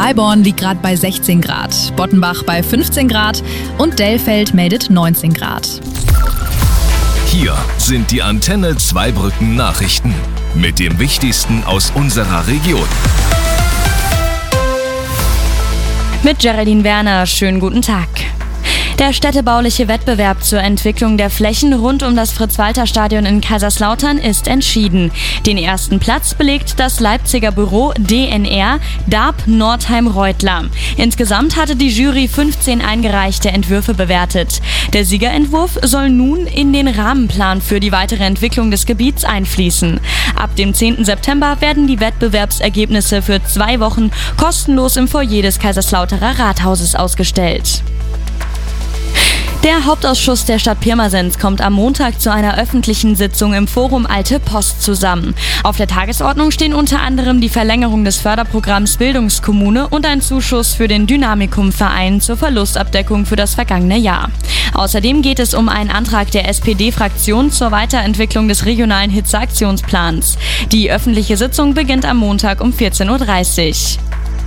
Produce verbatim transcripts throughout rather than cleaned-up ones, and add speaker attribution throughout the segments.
Speaker 1: Weilborn liegt gerade bei sechzehn Grad, Bottenbach bei fünfzehn Grad und Dellfeld meldet neunzehn Grad.
Speaker 2: Hier sind die Antenne Zweibrücken Nachrichten mit dem Wichtigsten aus unserer Region.
Speaker 3: Mit Geraldine Werner, schönen guten Tag. Der städtebauliche Wettbewerb zur Entwicklung der Flächen rund um das Fritz-Walter-Stadion in Kaiserslautern ist entschieden. Den ersten Platz belegt das Leipziger Büro D N R Darb Nordheim-Reutler. Insgesamt hatte die Jury fünfzehn eingereichte Entwürfe bewertet. Der Siegerentwurf soll nun in den Rahmenplan für die weitere Entwicklung des Gebiets einfließen. Ab dem zehnten September werden die Wettbewerbsergebnisse für zwei Wochen kostenlos im Foyer des Kaiserslauterer Rathauses ausgestellt. Der Hauptausschuss der Stadt Pirmasens kommt am Montag zu einer öffentlichen Sitzung im Forum Alte Post zusammen. Auf der Tagesordnung stehen unter anderem die Verlängerung des Förderprogramms Bildungskommune und ein Zuschuss für den Dynamikum-Verein zur Verlustabdeckung für das vergangene Jahr. Außerdem geht es um einen Antrag der S P D-Fraktion zur Weiterentwicklung des regionalen Hitzeaktionsplans. Die öffentliche Sitzung beginnt am Montag um vierzehn Uhr dreißig.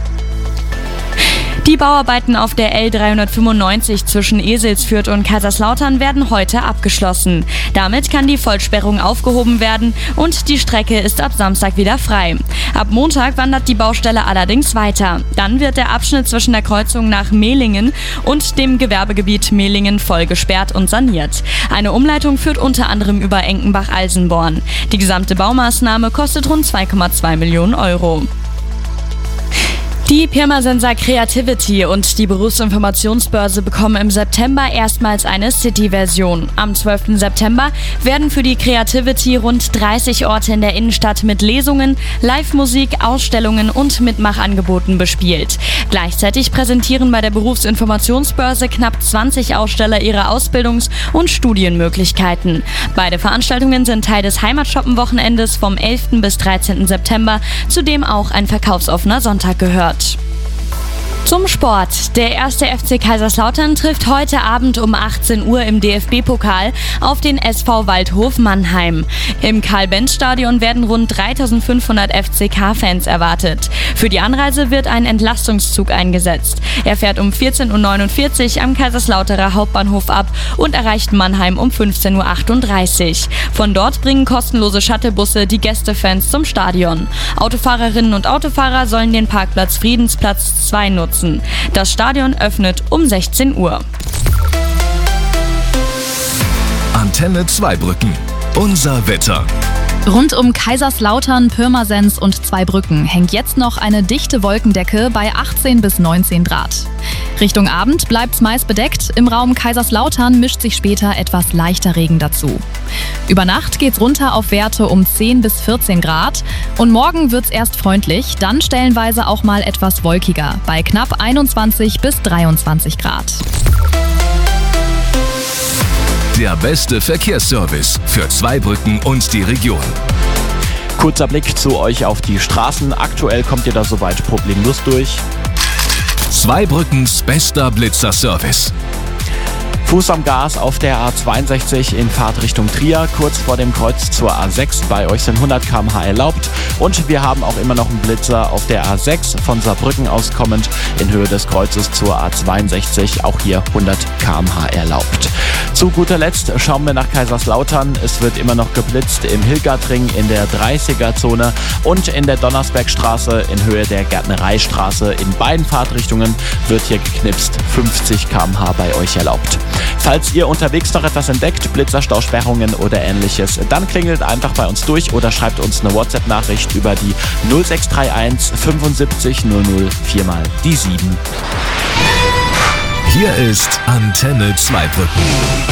Speaker 3: Die Bauarbeiten auf der L dreihundertfünfundneunzig zwischen Eselsfürth und Kaiserslautern werden heute abgeschlossen. Damit kann die Vollsperrung aufgehoben werden und die Strecke ist ab Samstag wieder frei. Ab Montag wandert die Baustelle allerdings weiter. Dann wird der Abschnitt zwischen der Kreuzung nach Mehlingen und dem Gewerbegebiet Mehlingen voll gesperrt und saniert. Eine Umleitung führt unter anderem über Enkenbach-Alsenborn. Die gesamte Baumaßnahme kostet rund zwei Komma zwei Millionen Euro. Die Pirmasenser Creativity und die Berufsinformationsbörse bekommen im September erstmals eine City-Version. Am zwölften September werden für die Creativity rund dreißig Orte in der Innenstadt mit Lesungen, Live-Musik, Ausstellungen und Mitmachangeboten bespielt. Gleichzeitig präsentieren bei der Berufsinformationsbörse knapp zwanzig Aussteller ihre Ausbildungs- und Studienmöglichkeiten. Beide Veranstaltungen sind Teil des Heimatshoppen-Wochenendes vom elften bis dreizehnten September, zu dem auch ein verkaufsoffener Sonntag gehört. Zum Sport. Der erste F C Kaiserslautern trifft heute Abend um achtzehn Uhr im D F B-Pokal auf den S V Waldhof Mannheim. Im Karl-Benz-Stadion werden rund dreitausendfünfhundert F C K-Fans erwartet. Für die Anreise wird ein Entlastungszug eingesetzt. Er fährt um vierzehn Uhr neunundvierzig am Kaiserslauterer Hauptbahnhof ab und erreicht Mannheim um fünfzehn Uhr achtunddreißig. Von dort bringen kostenlose Shuttlebusse die Gästefans zum Stadion. Autofahrerinnen und Autofahrer sollen den Parkplatz Friedensplatz zwei nutzen. Das Stadion öffnet um sechzehn Uhr.
Speaker 2: Antenne Zweibrücken. Unser Wetter.
Speaker 1: Rund um Kaiserslautern, Pirmasens und Zweibrücken hängt jetzt noch eine dichte Wolkendecke bei achtzehn bis neunzehn Grad. Richtung Abend bleibt's meist bedeckt, im Raum Kaiserslautern mischt sich später etwas leichter Regen dazu. Über Nacht geht's runter auf Werte um zehn bis vierzehn Grad und morgen wird's erst freundlich, dann stellenweise auch mal etwas wolkiger, bei knapp einundzwanzig bis dreiundzwanzig Grad.
Speaker 2: Der beste Verkehrsservice für Zweibrücken und die Region.
Speaker 4: Kurzer Blick zu euch auf die Straßen. Aktuell kommt ihr da soweit problemlos durch.
Speaker 2: Zweibrückens bester Blitzerservice.
Speaker 4: Fuß am Gas auf der A zweiundsechzig in Fahrtrichtung Trier, kurz vor dem Kreuz zur A sechs. Bei euch sind hundert Kilometer pro Stunde erlaubt. Und wir haben auch immer noch einen Blitzer auf der A sechs von Saarbrücken aus kommend in Höhe des Kreuzes zur A zweiundsechzig. Auch hier hundert Kilometer pro Stunde erlaubt. Zu guter Letzt schauen wir nach Kaiserslautern. Es wird immer noch geblitzt im Hilgertring in der dreißiger-Zone und in der Donnersbergstraße in Höhe der Gärtnereistraße. In beiden Fahrtrichtungen wird hier geknipst. fünfzig Kilometer pro Stunde bei euch erlaubt. Falls ihr unterwegs noch etwas entdeckt, Blitzer, Stausperrungen oder ähnliches, dann klingelt einfach bei uns durch oder schreibt uns eine WhatsApp-Nachricht über die null sechs drei eins fünfundsiebzig null null vier mal die sieben.
Speaker 2: Hier ist Antenne Zweibrücken.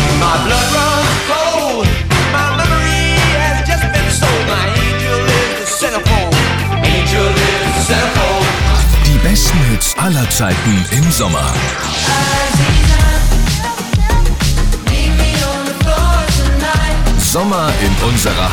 Speaker 2: Die besten Hits aller Zeiten im Sommer. Sommer in unserer